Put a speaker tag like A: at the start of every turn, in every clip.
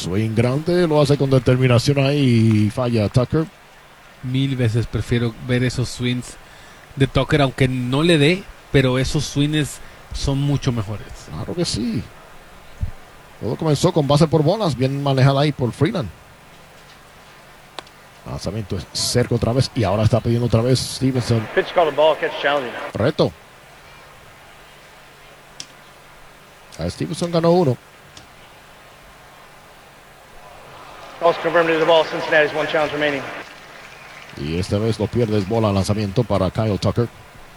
A: Swing grande, lo hace con determinación ahí y falla Tucker.
B: Mil veces prefiero ver esos swings de Tucker, aunque no le dé, pero esos swings son mucho mejores.
A: Claro que sí. Todo comenzó con base por bolas, bien manejada ahí por Freeland. Lanzamiento es cerca otra vez y ahora está pidiendo otra vez Stevenson.
C: Pitch called a ball, catch challenging.
A: Reto. A Stevenson ganó uno.
C: Calls confirmed to the ball. Cincinnati's one challenge remaining.
A: Y esta vez lo pierdes bola lanzamiento para Kyle Tucker.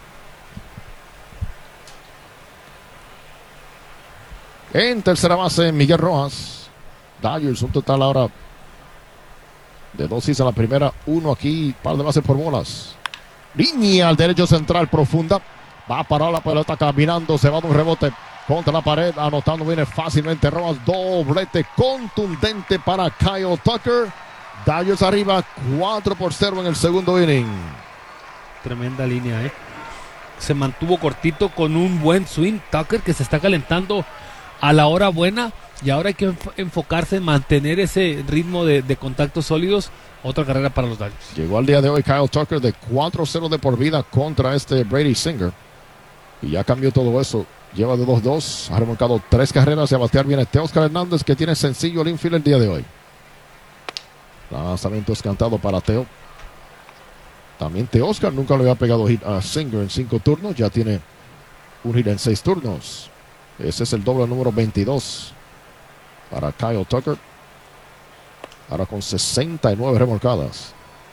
A: En tercera base, Miguel Rojas. Dodgers, un total ahora de 2 hits a la primera, 1 aquí, par de bases por bolas. Línea al derecho central profunda. Va a parar la pelota caminando, se va de un rebote contra la pared, anotando viene fácilmente Rojas. Doblete contundente para Kyle Tucker. Dodgers arriba 4-0 en el segundo inning.
B: Tremenda línea, ¿eh? Se mantuvo cortito con un buen swing. Tucker, que se está calentando a la hora buena, y ahora hay que enfocarse en mantener ese ritmo de contactos sólidos. Otra carrera para los Dodgers.
A: Llegó al día de hoy Kyle Tucker de 4-0 de por vida contra Brady Singer, y ya cambió todo eso. Lleva de 2-2, ha remolcado 3 carreras y a batear viene Teoscar Hernández, que tiene sencillo el infield el día de hoy. Lanzamiento es cantado para Teo. También Teoscar nunca le había pegado hit a Singer en 5 turnos, ya tiene un hit en 6 turnos. Ese es el doble número 22 para Kyle Tucker. Ahora con 69 remolcadas.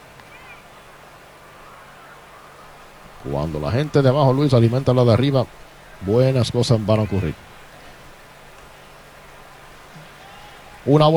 A: Cuando la gente de abajo, Luis, alimenta la de arriba, buenas cosas van a ocurrir. Una